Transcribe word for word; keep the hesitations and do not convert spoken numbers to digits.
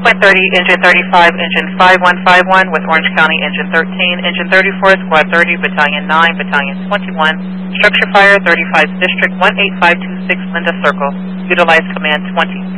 Point thirty, Engine thirty-five, Engine five one five one with Orange County Engine thirteen, Engine thirty-four, Squad thirty, Battalion nine, Battalion twenty-one, Structure Fire, thirty-five, District one eight five two six, Linda Circle. Utilize Command twenty.